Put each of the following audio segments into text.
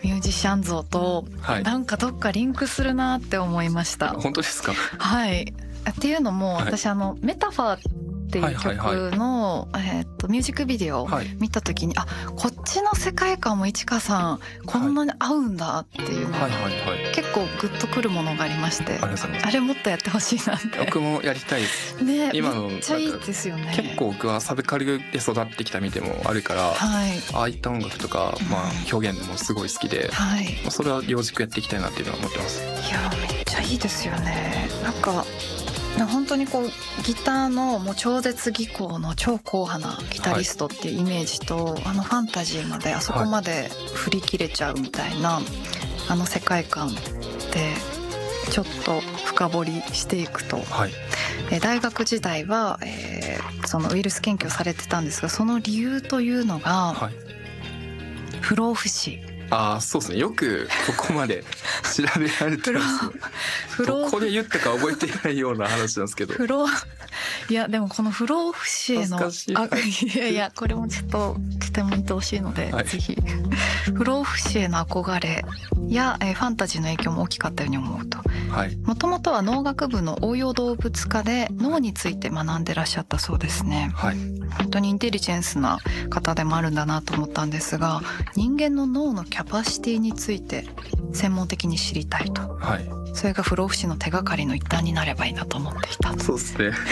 ミュージシャン像とはいなんかどっかリンクするなって思いました。 本当ですか？ はいっていうのも、 はい私メタファーっていう曲の、ミュージックビデオをはい見た時に、こっちの世界観もいちかさんこんなに合うんだっていうのが、 はいはいはい。 結構グッとくるものがありまして、 ありがとうございます。 あれもっとやってほしいなって。 僕もやりたいですね、 今のめっちゃいいですよね。 結構僕はサブカルで育ってきた身でもあるから、 はいああいった音楽とか、表現もすごい好きで、 はい、 それは両軸やっていきたいなっていうのは思ってます。 いやめっちゃいいですよね。なんか本当にこうギターのもう超絶技巧の超硬派なギタリストっていうイメージと、ファンタジーまであそこまで振り切れちゃうみたいな、世界観でちょっと深掘りしていくと、 はい、 大学時代は、そのウイルス研究をされてたんですが、その理由というのが、 はい、 不老不死。 そうですね。よくここまで調べられてますどこで言ったか覚えていないような話なんですけど。 いやでもこの不老不死へのいやこれもちょっととても見てほしいので、ぜひ不老不死への憧れや、ファンタジーの影響も大きかったように思うと。もともとは農学部の応用動物科で脳について学んでらっしゃったそうですね。本当にインテリジェンスな方でもあるんだなと思ったんですが、人間の脳のキャパシティについて専門的に知りたいと、それが不老不死の手がかりの一端になればいいなと思っていた。 そうですね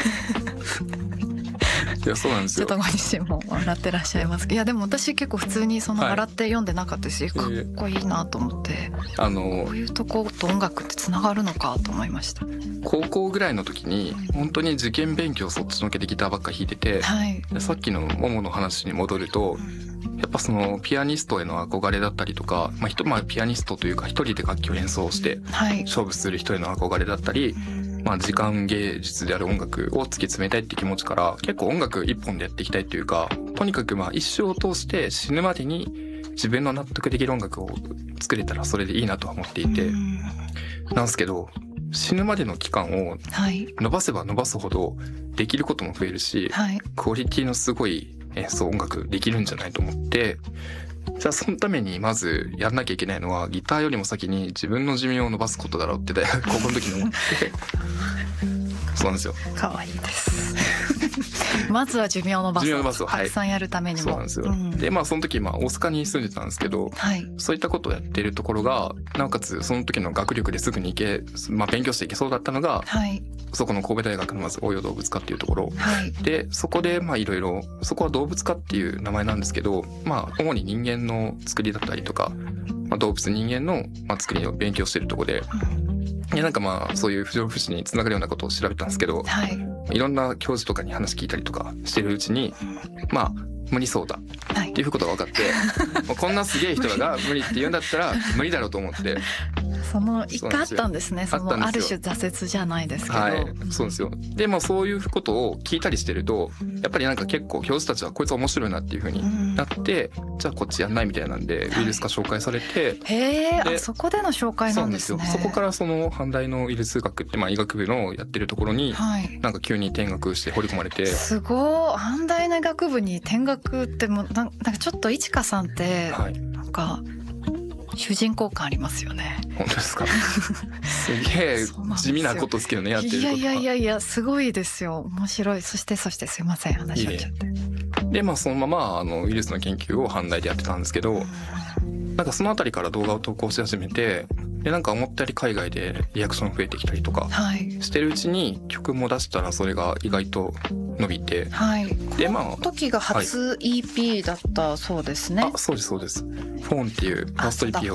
いやそうなんですよ。 ちょっとご自身も笑ってらっしゃいますけど、いやでも私結構普通に笑って読んでなかったですし、かっこいいなと思って、こういうとこと音楽ってつながるのかと思いました。 高校ぐらいの時に本当に受験勉強そっちのけでギターばっか弾いてて、さっきのモモの話に戻ると、やっぱそのピアニストへの憧れだったりとか、ピアニストというか一人で楽器を演奏して勝負する人への憧れだったり、時間芸術である音楽を突き詰めたいって気持ちから、結構音楽一本でやっていきたいというか、とにかく一生を通して死ぬまでに自分の納得できる音楽を作れたらそれでいいなとは思っていて、なんですけど死ぬまでの期間を伸ばせば伸ばすほどできることも増えるし、クオリティのすごい演奏音楽できるんじゃないと思って、じゃあそのためにまずやんなきゃいけないのはギターよりも先に自分の寿命を伸ばすことだろうって大学高校の時に思ってそうなんですよ。 可愛いですまずは寿命を伸ばす、たくさんやるためにも。 そうなんですよ。でその時大阪に住んでたんですけど、そういったことをやってるところが、なおかつその時の学力ですぐに勉強していけそうだったのが、そこの神戸大学のまず応用動物科っていうところ、でそこでいろいろ、そこは動物科っていう名前なんですけど、主に人間の作りだったりとか、動物人間の作りを勉強してるところで、そういう不老不死につながるようなことを調べたんですけど、いろんな教授とかに話聞いたりとかしてるうちに、無理そうだっていうことが分かって、こんなすげえ人が無理って言うんだったら無理だろうと思って。 その一回あったんですね。そのある種挫折じゃないですけど、 そうですよ。でそういうことを聞いたりしてると、やっぱり結構教授たちはこいつ面白いなっていう風になって、じゃあこっちやんないみたいなんでウイルス科紹介されて、 そこでの紹介なんですね。 そこからその阪大のウイルス学って医学部のやってるところに、急に転学して掘り込まれて。 すごい。阪大の医学部に転学ってもなんかちょっといちかさんって、なんか主人公感ありますよね。 本当ですか？すげえ地味なことですけどね、やってることは。 いやすごいですよ。面白い。そしてすいません、話しちゃって。 でそのままウイルスの研究を阪大でやってたんですけど、そのあたりから動画を投稿し始めて、で思ったより海外でリアクション増えてきたりとかしてるうちに、曲も出したらそれが意外と伸びて、 でこの時が初 EP だったそうですね。 そうですそうです。フォンっていうファースト EP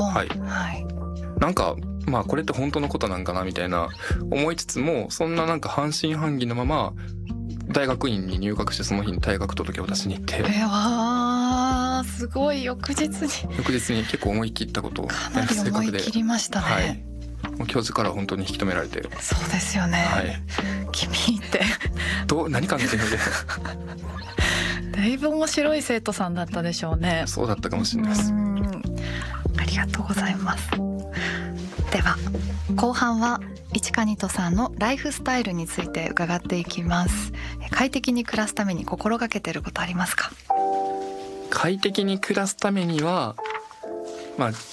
をこれって本当のことなんかなみたいな思いつつも、そんな半信半疑のまま大学院に入学して、その日に退学届を出しに行って、 すごい。翌日に結構思い切ったことをかなり思い切りましたね。 もう教授から本当に引き止められて。 そうですよね、君って何考えてるのでだいぶ面白い生徒さんだったでしょうね。 そうだったかもしれないです。 ありがとうございます。では後半は市川ニトさんのライフスタイルについて伺っていきます。快適に暮らすために心がけていることありますか？ 快適に暮らすためには